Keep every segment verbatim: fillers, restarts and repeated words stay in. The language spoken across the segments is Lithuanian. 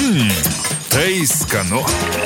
Mmm, tai skanu.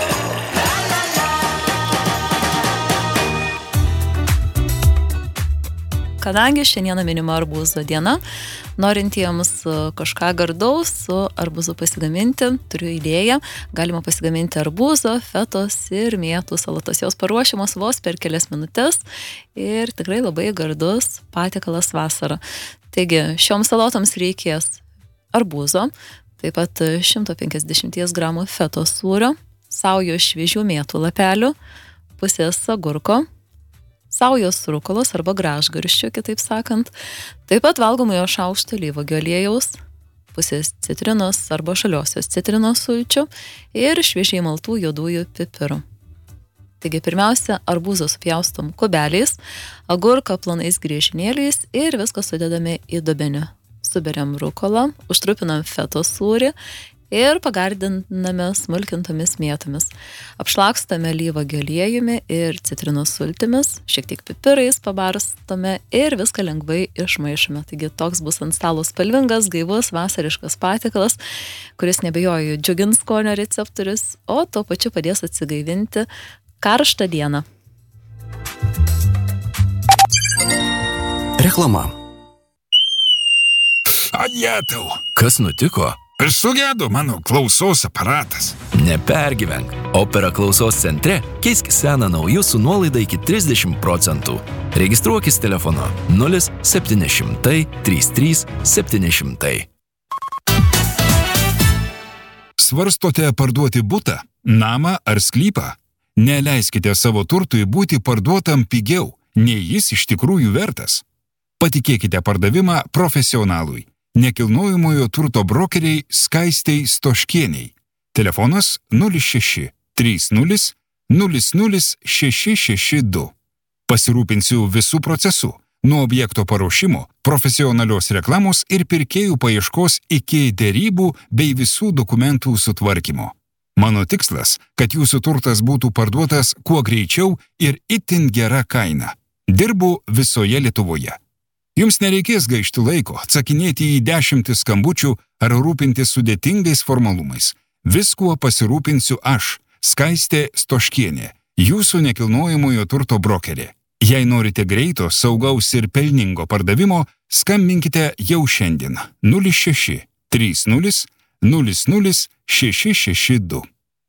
Kadangi šiandieną minima arbūzo diena, norintiems kažką gardaus su arbūzu pasigaminti, turiu idėją, galima pasigaminti arbūzo, fetos ir mėtų salatos. Jos paruošiamos vos per kelias minutės ir tikrai labai gardus patiekalas vasarą. Taigi, šioms salotoms reikės arbūzo, taip pat šimtas penkiasdešimt gramų fetos sūrio, saujos šviežių mėtų lapelių, pusės agurko, saujos rukolos arba gražgarščių, kitaip sakant, taip pat valgomojo šaukšto alyvuogių aliejaus, pusės citrinos arba žaliosios citrinos sulčių ir šviežiai maltų juodųjų pipirų. Taigi pirmiausia, arbūzą supjaustom kubeliais, agurką plonais griežinėliais ir viską sudedame į dubenį. Suberiam rukolą, užtrupinam fetos sūrį ir pagardiname smulkintomis mėtomis. Apšlakstame alyvuogių aliejumi ir citrinos sultimis, šiek tiek pipirais pabarstome ir viską lengvai išmaišome. Taigi toks bus ant stalo spalvingas, gaivus, vasariškas patiekalas, kuris nebejoju džiugins skonio receptorius, o tuo pačiu padės atsigaivinti karštą dieną. Reklama. Adjetau. Kas nutiko? Sugedo mano klausos aparatas. Nepergyvenk. Opera klausos centre keisk seną nauju su nuolaida iki trisdešimt procentų. Registruokis telefonu nulis septyni šimtai trys trys septyni šimtai. Svarstote parduoti butą, namą ar sklypą? Neleiskite savo turtui būti parduotam pigiau, nei jis iš tikrųjų vertas. Patikėkite pardavimą profesionalui. Nekilnojamojo turto brokeriai Skaistei Stoškieniai. Telefonas nulis šeši trys nulis nulis nulis šeši šeši du. Pasirūpinsiu visų procesų, nuo objekto paruošimo, profesionalios reklamos ir pirkėjų paieškos iki derybų bei visų dokumentų sutvarkymo. Mano tikslas, kad jūsų turtas būtų parduotas kuo greičiau ir itin gera kaina. Dirbu visoje Lietuvoje. Jums nereikės gaišti laiko, atsakinėti į dešimtis skambučių ar rūpintis sudėtingais formalumais. Viskuo pasirūpinsiu aš, Skaistė Stoškienė, jūsų nekilnojamojo turto brokerė. Jei norite greito, saugaus ir pelningo pardavimo, skambinkite jau šiandien nulis šeši trys nulis nulis nulis šeši šeši du.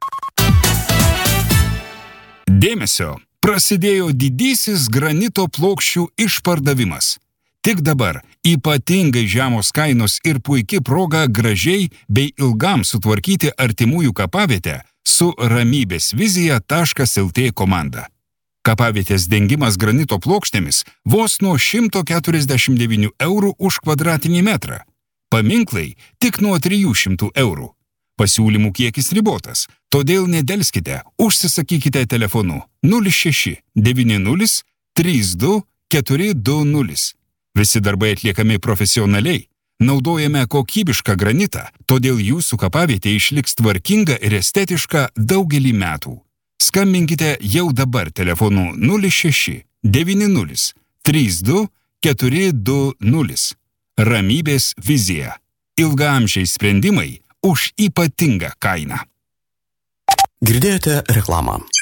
Dėmesio! Prasidėjo didysis granito plokščių išpardavimas. Tik dabar ypatingai žemos kainos ir puiki proga gražiai bei ilgam sutvarkyti artimųjų kapavietę su ramybės vizija taškas lt komanda. Kapavietės dengimas granito plokštėmis vos nuo šimto keturiasdešimt devynių eurų už kvadratinį metrą. Paminklai tik nuo trijų šimtų eurų. Pasiūlymų kiekis ribotas, todėl nedelskite, užsisakykite telefonu nulis šeši devyni nulis trys du keturi du nulis. Visi darbai atliekami profesionaliai, naudojame kokybišką granitą, todėl jūsų kapavietė išliks tvarkinga ir estetiška daugelį metų. Skambinkite jau dabar telefonu nulis šeši devyni nulis trys du keturi du nulis. Ramybės vizija. Ilgaamžiai sprendimai už ypatingą kainą. Girdėjote reklamą.